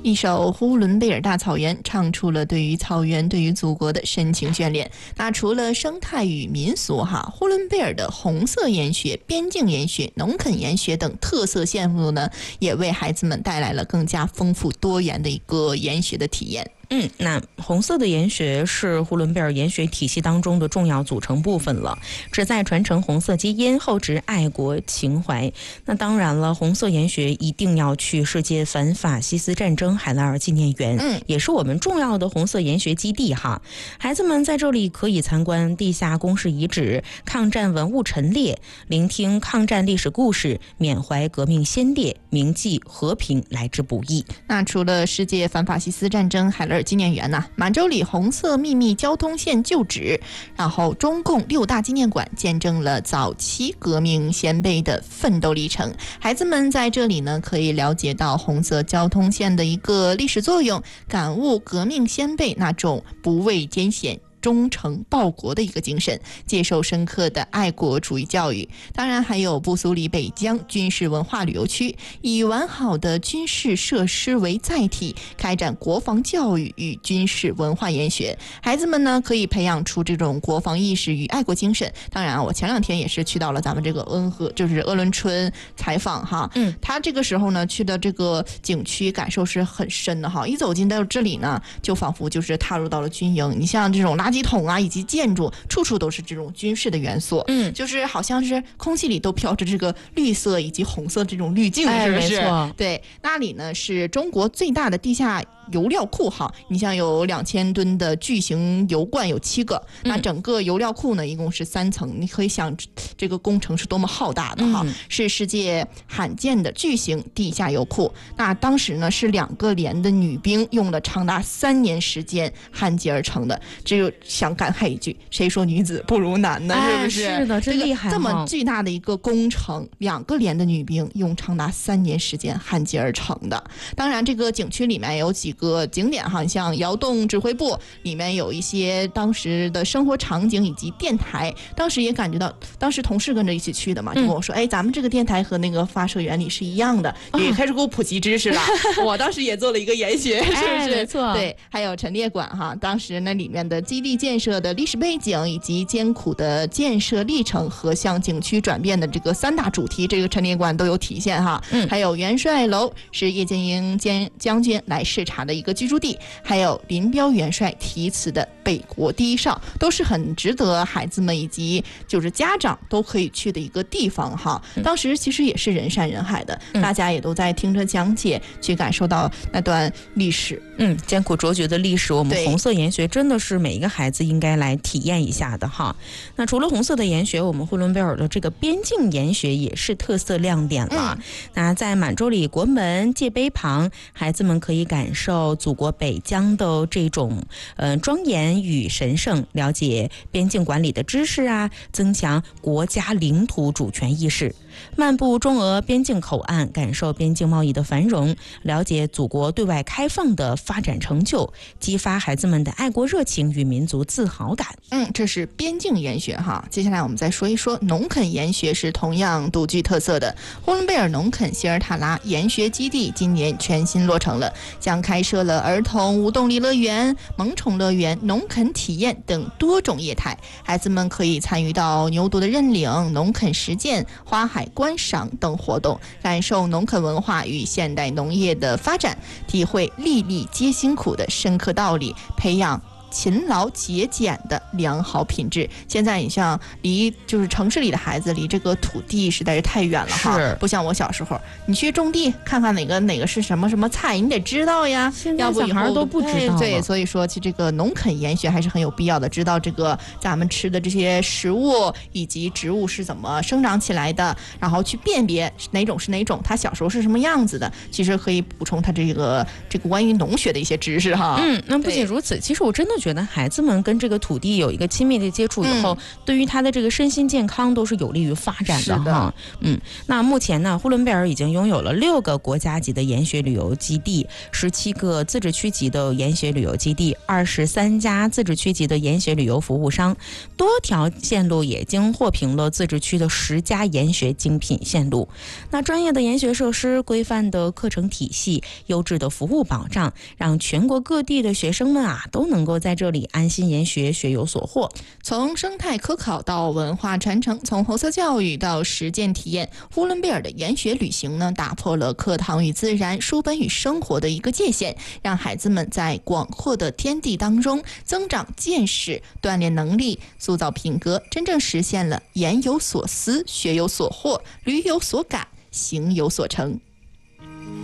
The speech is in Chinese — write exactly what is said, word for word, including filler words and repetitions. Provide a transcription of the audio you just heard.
一首呼伦贝尔大草原唱出了对于草原对于祖国的深情眷恋。那除了生态与民俗哈，呼伦贝尔的红色研学、边境研学、农垦研学等特色项目呢，也为孩子们带来了更加丰富多元的一个研学的体验。 嗯，那红色的研学是呼伦贝尔研学体系当中的重要组成部分了，旨在传承红色基因，厚植爱国情怀。那当然了，红色研学一定要去世界反法西斯战争海拉尔纪念园，嗯，也是我们重要的红色研学基地哈。孩子们在这里可以参观地下工事遗址、抗战文物陈列，聆听抗战历史故事，缅怀革命先烈，铭记和平来之不易。 那除了世界反法西斯战争海拉尔纪念园呢，满洲里红色秘密交通线旧址，然后中共六大纪念馆见证了早期革命先辈的奋斗历程。孩子们在这里呢，可以了解到红色交通线的一个历史作用，感悟革命先辈那种不畏艰险、忠诚报国的一个精神，接受深刻的爱国主义教育。当然还有布苏里北疆军事文化旅游区，以完好的军事设施为载体，开展国防教育与军事文化研学。孩子们呢，可以培养出这种国防意识与爱国精神。当然我前两天也是去到了咱们这个恩和，就是鄂伦春采访哈，嗯，他这个时候呢去的这个景区感受是很深的哈，一走进到这里呢，就仿佛就是踏入到了军营。你像这种垃圾桶啊，以及建筑，处处都是这种军事的元素，嗯，就是好像是空气里都飘着这个绿色以及红色这种滤镜，是不是？ 哎，没错。 对，那里呢是中国最大的地下油料库哈，你像有两千吨的巨型油罐有七个，那整个油料库呢一共是三层，你可以想这个工程是多么浩大的哈，嗯，是世界罕见的巨型地下油库。那当时呢是两个连的女兵用了长达三年时间焊接而成的。只有想感慨一句，谁说女子不如男呢？是不是？ 哎，是的，真厉害， 这个！这么巨大的一个工程，两个连的女兵用长达三年时间焊接而成的。当然，这个景区里面有几个景点哈，像窑洞指挥部里面有一些当时的生活场景以及电台。当时也感觉到，当时同事跟着一起去的嘛，就跟我说：“嗯，哎，咱们这个电台和那个发射原理是一样的。”也开始给我普及知识了。哦，我当时也做了一个研学，是不是？ 哎，没错。 对，还有陈列馆哈，当时那里面的基地建设的历史背景以及艰苦的建设历程和向景区转变的这个三大主题，这个陈列馆都有体现哈。嗯，还有元帅楼是叶剑英将军来视察的一个居住地，还有林彪元帅题词的北国第一哨，都是很值得孩子们以及就是家长都可以去的一个地方哈。当时其实也是人山人海的，嗯，大家也都在听着讲解，去感受到那段历史。 嗯，艰苦卓绝的历史，我们红色研学真的是每一个孩子应该来体验一下的哈。那除了红色的研学，我们呼伦贝尔的这个边境研学也是特色亮点了。嗯，那在满洲里国门界碑旁，孩子们可以感受祖国北疆的这种呃庄严与神圣，了解边境管理的知识啊，增强国家领土主权意识。漫步中俄边境口岸，感受边境贸易的繁荣，了解祖国对外开放的发展成就，激发孩子们的爱国热情与民族自豪感。 嗯，这是边境研学哈。接下来我们再说一说农垦研学，是同样独具特色的。呼伦贝尔农垦希尔塔拉研学基地今年全新落成了，将开设了儿童无动力乐园、萌宠乐园、农垦体验等多种业态，孩子们可以参与到牛犊的认领、农垦实践、花海观赏等活动，感受农垦文化与现代农业的发展，体会粒粒皆辛苦的深刻道理，培养勤劳节俭的良好品质。现在你像离就是城市里的孩子离这个土地实在是太远了哈， 是不像我小时候，你去种地看看哪个哪个是什么什么菜，你得知道呀。 现在小孩都不知道了。 对，所以说其实这个农垦研学还是很有必要的，知道这个咱们吃的这些食物以及植物是怎么生长起来的，然后去辨别哪种是哪种，它小时候是什么样子的，其实可以补充它这个这个关于农学的一些知识哈。 嗯，那不仅如此，其实我真的觉得孩子们跟这个土地有一个亲密的接触以后，嗯、对于他的这个身心健康都是有利于发展的哈。嗯，那目前呢，呼伦贝尔已经拥有了六个国家级的研学旅游基地，十七个自治区级的研学旅游基地，二十三家自治区级的研学旅游服务商，多条线路也已经获评了自治区的十家研学精品线路。那专业的研学设施、规范的课程体系、优质的服务保障，让全国各地的学生们啊都能够在这里安心研学，学有所获。 从生态科考到文化传承，从红色教育到实践体验，呼伦贝尔的研学旅行呢，打破了课堂与自然、书本与生活的一个界限，让孩子们在广阔的天地当中增长见识、锻炼能力、塑造品格，真正实现了言有所思、学有所获、旅有所感、行有所成。